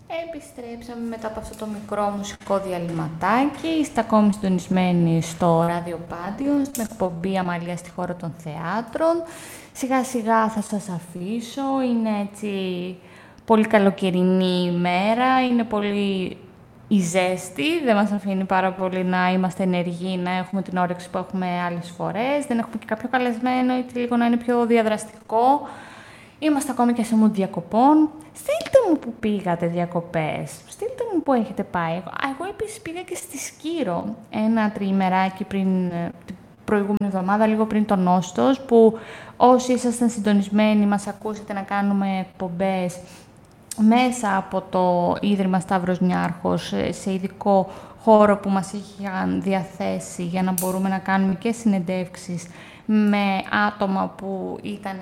Επιστρέψαμε μετά από αυτό το μικρό μουσικό διαλυματάκι. Είστε ακόμη συντονισμένοι στο ραδιοπάντιο, στην εκπομπή Αμαλία στη χώρα των θεάτρων. Σιγά σιγά θα σας αφήσω. Είναι έτσι πολύ καλοκαιρινή ημέρα, είναι πολύ η ζέστη. Δεν μας αφήνει πάρα πολύ να είμαστε ενεργοί, να έχουμε την όρεξη που έχουμε άλλες φορές. Δεν έχουμε και κάποιο καλεσμένο, είτε λίγο να είναι πιο διαδραστικό. Είμαστε ακόμη και σε mood διακοπών. Στείλτε μου που πήγατε διακοπές. Στείλτε μου που έχετε πάει. Εγώ επίσης πήγα και στη Σκύρο ένα τριημεράκι πριν την προηγούμενη εβδομάδα, λίγο πριν τον Νόστος, που όσοι ήσασταν συντονισμένοι μας ακούσετε να κάνουμε εκπομπές μέσα από το Ίδρυμα Σταύρος Νιάρχος, σε ειδικό χώρο που μας είχαν διαθέσει για να μπορούμε να κάνουμε και συνεντεύξεις με άτομα που ήταν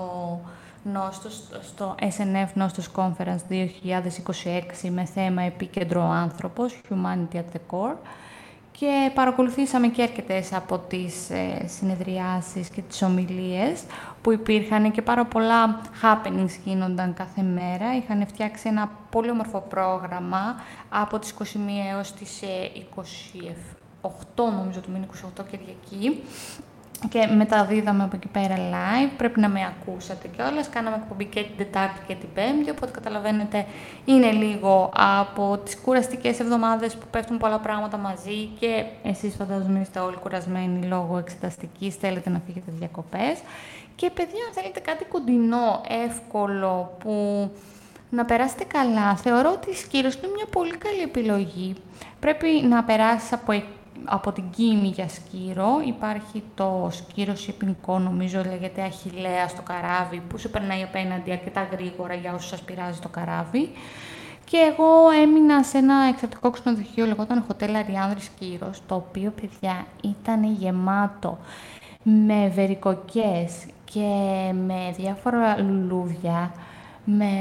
στο SNF Νόστος Conference 2026 με θέμα επίκεντρο άνθρωπος, Humanity at the Core, και παρακολουθήσαμε και αρκετές από τις συνεδριάσεις και τις ομιλίες που υπήρχαν και πάρα πολλά happenings γίνονταν κάθε μέρα. Είχαν φτιάξει ένα πολύ όμορφο πρόγραμμα από τις 21 έως τις 28, νομίζω του μήνα 28 Κυριακή. Και μεταδίδαμε από εκεί πέρα live, πρέπει να με ακούσατε κιόλας. Κάναμε εκπομπή και την Τετάρτη και την Πέμπτη, οπότε καταλαβαίνετε είναι λίγο από τις κουραστικές εβδομάδες που πέφτουν πολλά πράγματα μαζί και εσείς φαντάζομαι είστε όλοι κουρασμένοι λόγω εξεταστικής, θέλετε να φύγετε διακοπές. Και παιδιά, αν θέλετε κάτι κοντινό, εύκολο, που να περάσετε καλά, θεωρώ ότι η Σκύρος είναι μια πολύ καλή επιλογή. Πρέπει να περάσεις από την Κίμη για Σκύρο. Υπάρχει το Σκύρο Shipping Co, νομίζω λέγεται Αχιλλέα στο καράβι, που σου περνάει απέναντι αρκετά γρήγορα για όσους σας πειράζει το καράβι. Και εγώ έμεινα σε ένα εξαιρετικό ξενοδοχείο, λεγόταν Hotel Αριάνδρης Σκύρος, το οποίο, παιδιά, ήταν γεμάτο με βερικοκές και με διάφορα λουλούδια, με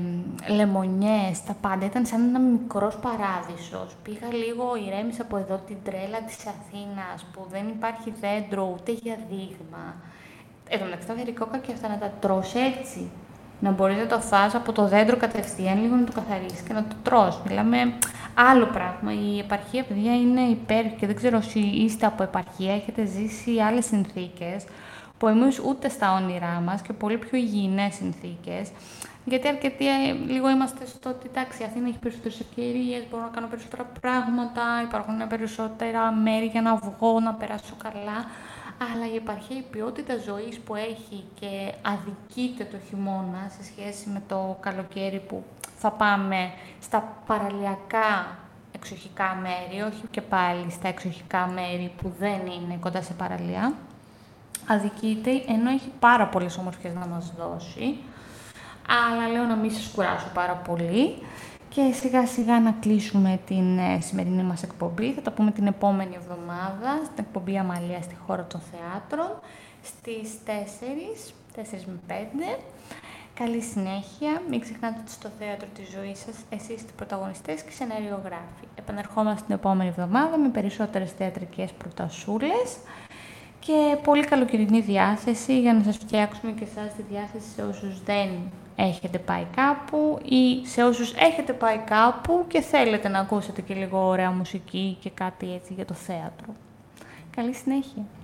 λεμονιές, τα πάντα. Ήταν σαν ένα μικρός παράδεισος. Πήγα λίγο, ηρέμησα από εδώ την τρέλα της Αθήνας, που δεν υπάρχει δέντρο ούτε για δείγμα. Εδώ μεταξύ τα βερικόκα και αυτά να τα τρως έτσι. Να μπορείς να το φας από το δέντρο κατευθείαν, λίγο να το καθαρίσεις και να το τρως. Μιλάμε άλλο πράγμα. Η επαρχία, παιδιά, είναι υπέροχη και δεν ξέρω όσοι είστε από επαρχία, έχετε ζήσει άλλες συνθήκες που εμείς ούτε στα όνειρά μας και πολύ πιο υγιεινές συνθήκες. Γιατί αρκετοί λίγο είμαστε στο ότι εντάξει, η Αθήνα έχει περισσότερες ευκαιρίες, μπορώ να κάνω περισσότερα πράγματα, υπάρχουν περισσότερα μέρη για να βγω, να περάσω καλά. Αλλά η επαρχία, η ποιότητα ζωής που έχει και αδικείται το χειμώνα σε σχέση με το καλοκαίρι που θα πάμε στα παραλιακά εξοχικά μέρη, όχι και πάλι στα εξοχικά μέρη που δεν είναι κοντά σε παραλία, αδικείται, ενώ έχει πάρα πολλές όμορφιες να μας δώσει. Αλλά λέω να μην σας κουράσω πάρα πολύ και σιγά σιγά να κλείσουμε την σημερινή μας εκπομπή. Θα τα πούμε την επόμενη εβδομάδα στην εκπομπή Αμαλία στη χώρα των θεάτρων στις 4 με 5. Καλή συνέχεια. Μην ξεχνάτε ότι στο θέατρο της ζωής σας εσείς είστε πρωταγωνιστές και σεναριογράφοι. Επανερχόμαστε την επόμενη εβδομάδα με περισσότερες θεατρικές προτασούλες και πολύ καλοκαιρινή διάθεση για να σας φτιάξουμε και εσάς τη διάθεση σε όσους δεν έχετε πάει κάπου ή σε όσους έχετε πάει κάπου και θέλετε να ακούσετε και λίγο ωραία μουσική και κάτι έτσι για το θέατρο. Καλή συνέχεια!